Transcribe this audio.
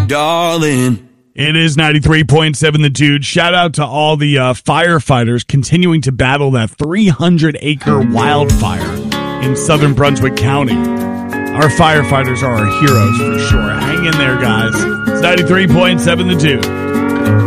darling. It is 93.7 The Dude. Shout out to all the firefighters continuing to battle that 300-acre wildfire in southern Brunswick County. Our firefighters are our heroes for sure. Hang in there, guys. It's 93.7 The Dude.